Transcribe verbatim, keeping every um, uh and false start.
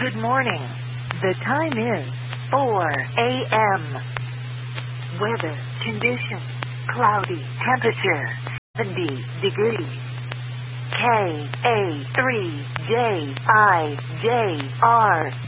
Good morning. The time is four a.m. Weather condition, cloudy, temperature seventy degrees. K A three J I J R